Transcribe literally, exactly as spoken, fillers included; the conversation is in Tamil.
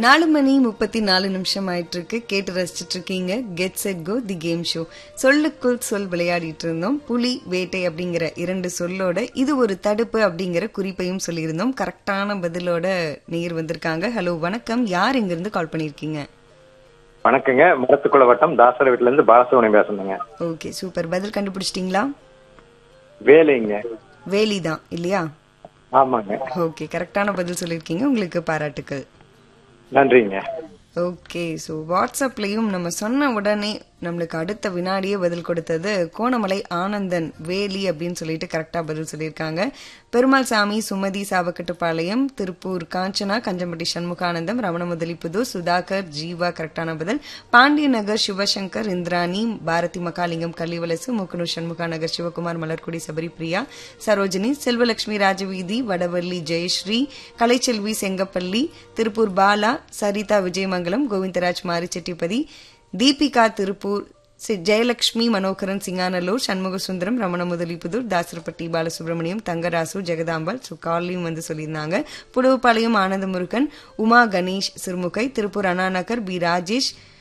நாலு மணி முப்பத்தி நாலு நிமிஷம் ஆயிட்டு இருக்கு. கேட்டு ரசிச்சிட்டு இருக்கீங்க get set go the game show. சொல்லுக்குள் சொல் விளையாடிட்டு இருந்தோம். புலி வேட்டை அப்படிங்கிற இரண்டு சொல்லோட இது ஒரு தடுப்பு அப்படிங்கிற குறிப்பையும் சொல்லியிருந்தோம். கரெக்டான பதிலோட நேர் வந்திருக்காங்க. ஹலோ வணக்கம், யார் இங்க இருந்து கால் பண்ணிருக்கீங்க? வணக்கங்க, மரத்துக்குள்ள வட்டம் தாசர வீட்டுல இருந்து பாலசுப்ரமணியம் பேசுறேங்க. Okay super. பதில் கண்டுபிடிச்சிட்டீங்களா? வேலைங்க. வேலிதான் இல்லையா? ஆமாங்க. ஓகே, கரெக்டான பதில் சொல்லிருக்கீங்க. உங்களுக்கு பாராட்டுக்கள். நன்றிங்க. ஓகே, ஸோ வாட்ஸ்அப்லயும் நம்ம சொன்ன உடனே நம்மளுக்கு அடுத்த வினாடியே பதில் கொடுத்தது கோணமலை ஆனந்தன். வேலி அப்படின்னு சொல்லிட்டு கரெக்டா பதில் சொல்லியிருக்காங்க. பெருமாள் சாமி, சுமதி, சாவக்கட்டுப்பாளையம், திருப்பூர் காஞ்சனா, கஞ்சம்பட்டி சண்முகானந்தம், ரமணமுதலிப்புதூர், சுதாகர், ஜீவா கரெக்டான பதில். பாண்டிய நகர் சிவசங்கர், இந்திராணி, பாரதி மகாலிங்கம், கள்ளிவலசு, மூக்கனூர் சண்முகா நகர், சிவகுமார், மலர்குடி, சபரி பிரியா, சரோஜினி, செல்வலட்சுமி, ராஜவீதி, வடவள்ளி, ஜெயஸ்ரீ, கலைச்செல்வி, செங்கப்பள்ளி, திருப்பூர் பாலா, சரிதா, விஜயமங்கலம், கோவிந்தராஜ், மாரிச்செட்டிப்பதி, தீபிகா, திருப்பூர், ஜெயலட்சுமி, மனோகரன், சிங்கானல்லூர், சண்முக சுந்தரம், ரமணமுதலிப்புதூர், தாசரப்பட்டி பாலசுப்ரமணியம், தங்கராசு, ஜெகதாம்பாள், காலையும் வந்து சொல்லியிருந்தாங்க. புடவுப்பாளையம் ஆனந்த முருகன், உமா கணேஷ், சிறுமுகை, திருப்பூர் அண்ணாநகர், பி ராஜேஷ்,